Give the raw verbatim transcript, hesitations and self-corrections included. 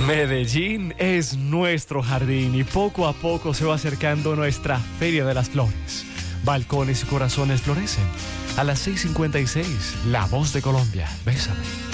Medellín es nuestro jardín y poco a poco se va acercando nuestra Feria de las Flores. Balcones y corazones florecen. A las seis cincuenta y seis, La Voz de Colombia. Bésame.